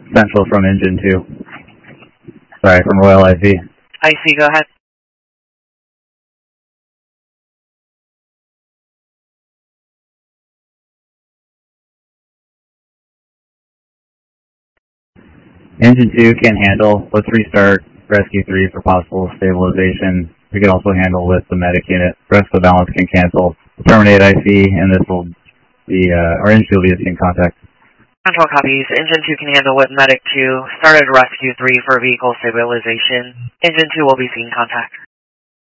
Central from Engine 2. Sorry, from Royal IC. IC, go ahead. Engine 2 can't handle. Let's restart Rescue 3 for possible stabilization. We can also handle with the medic unit. Rest of the balance can cancel. Terminate IC, and this will be, our engine will be in contact. Control copies. Engine 2 can handle with medic 2. Started Rescue 3 for vehicle stabilization. Engine 2 will be seeing contact.